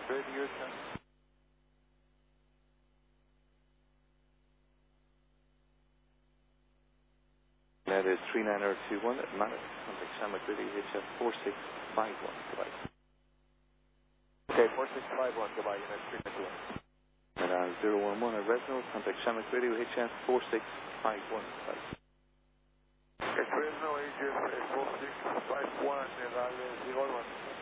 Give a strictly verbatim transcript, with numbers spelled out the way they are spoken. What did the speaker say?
Radio ten. That is three nine zero two one, Manus, contact Sean McCready, H F four six five one, goodbye. Okay, four six five one, goodbye, unit three nine two one. And uh, zero one one at Resno, contact Sean McCready, H F four six five one, goodbye. At Resno, H F four six five one, and I'll uh, zero one.